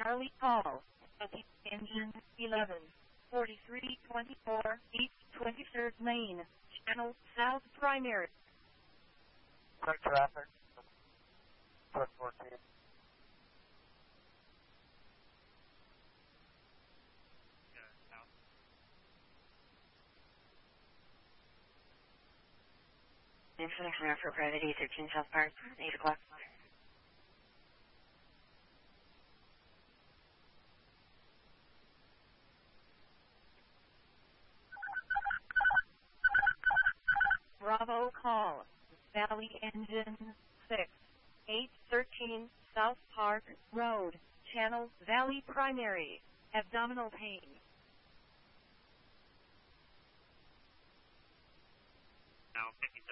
Charlie call. Engine 11. 4324 East 23rd Lane. Channel South Primary. Quick traffic. Plus 14. Information for private E13 South Park, 8 o'clock. Bravo call. Valley Engine 6. 813 South Park Road. Channel Valley Primary. Abdominal pain. Now 50.